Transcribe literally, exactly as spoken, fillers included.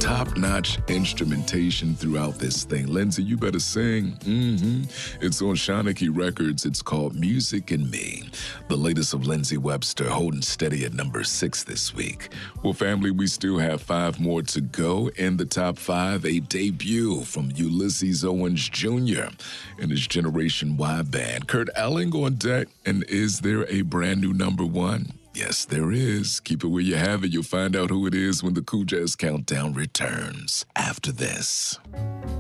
top-notch instrumentation throughout this thing. Lindsay, you better sing. Mm-hmm. It's on Shawnee Records. It's called Music and Me. The latest of Lindsay Webster, holding steady at number six this week. Well, family, we still have five more to go. In the top five, a debut from Ulysses Owens Junior and his Generation Y band. Kurt Elling on deck. And is there a brand new number one? Yes, there is. Keep it where you have it. You'll find out who it is when the Cool Jazz Countdown returns after this.